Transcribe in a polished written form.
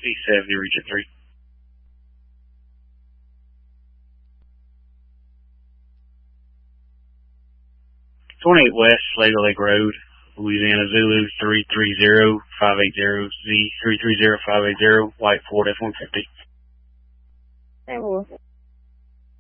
870, region 3. 28 West, Sligo Lake Road, Louisiana Zulu 330-580, Z 330-580, white Ford F-150. Hey,